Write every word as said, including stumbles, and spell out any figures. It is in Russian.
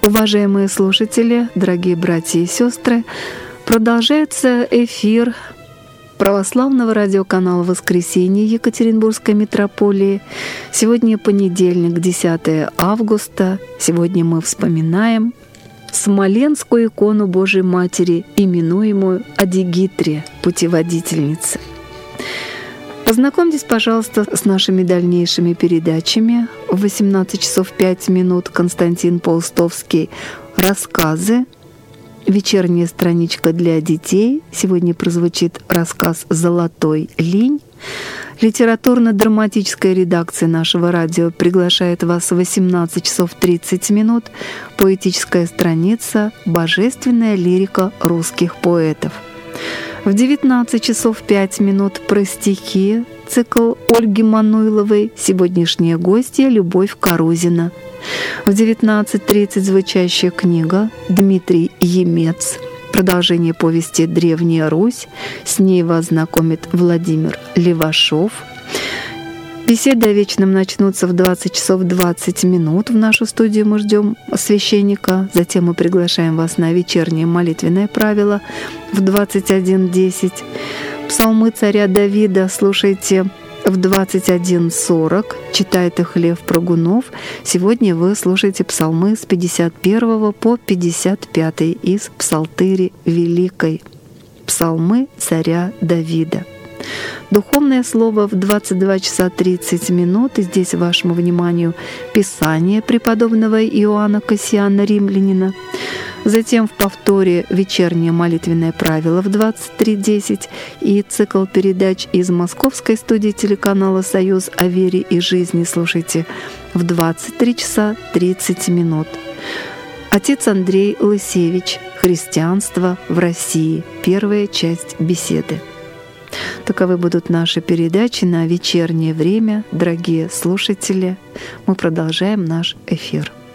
Уважаемые слушатели, дорогие братья и сестры, продолжается эфир православного радиоканала «Воскресенье» Екатеринбургской митрополии. Сегодня понедельник, десятое августа. Сегодня мы вспоминаем Смоленскую икону Божией Матери, именуемую Адигитре, путеводительницы. Познакомьтесь, пожалуйста, с нашими дальнейшими передачами. В восемнадцать часов пять минут Константин Паустовский «Рассказы». Вечерняя страничка для детей. Сегодня прозвучит рассказ «Золотой линь». Литературно-драматическая редакция нашего радио приглашает вас в восемнадцать часов тридцать минут. Поэтическая страница «Божественная лирика русских поэтов». В девятнадцать часов пять минут про стихи, цикл Ольги Мануйловой, сегодняшняя гостья Любовь Корузина. В девятнадцать тридцать звучащая книга Дмитрий Емец, продолжение повести «Древняя Русь», с ней вас знакомит Владимир Левашов. Беседы о вечном начнутся в двадцать часов двадцать минут. В нашу студию мы ждем священника. Затем мы приглашаем вас на вечернее молитвенное правило в двадцать один десять. Псалмы царя Давида слушайте в двадцать один сорок. Читает их Лев Прогунов. Сегодня вы слушаете псалмы с пятьдесят первого по пятьдесят пятый из Псалтыри Великой. Псалмы царя Давида. Духовное слово в двадцать два часа тридцать минут. И здесь вашему вниманию Писание преподобного Иоанна Кассиана Римлянина. Затем в повторе вечернее молитвенное правило в двадцать три десять и цикл передач из московской студии телеканала «Союз» о вере и жизни слушайте в двадцать три часа тридцать минут. Отец Андрей Лысевич «Христианство в России». Первая часть беседы. Таковы будут наши передачи на вечернее время. Дорогие слушатели, мы продолжаем наш эфир.